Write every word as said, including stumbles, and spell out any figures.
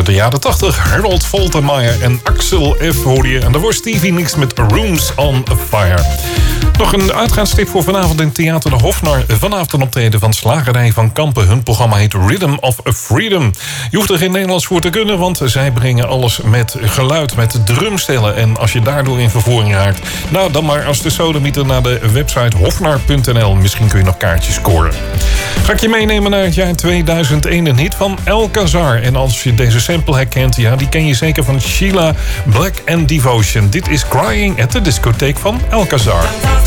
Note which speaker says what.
Speaker 1: de jaren tachtig. Harold Faltermeyer en Axel F. hoorde je. En daarvoor Stevie Nicks met Rooms on Fire. Nog een uitgaanstip voor vanavond in Theater de Hofnar. Vanavond een optreden van Slagerij van Kampen. Hun programma heet Rhythm of Freedom. Je hoeft er geen Nederlands voor te kunnen, want zij brengen alles met geluid, met drumstellen. En als je daardoor in vervoering raakt, nou dan maar als de sodemieter naar de website hofnar punt n l. Misschien kun je nog kaartjes scoren. Ga ik je meenemen naar het jaar tweeduizend één, een hit van Alcazar. En als je deze sample herkent, ja, die ken je zeker van Sheila Black and Devotion. Dit is Crying at the Discotheque van Alcazar.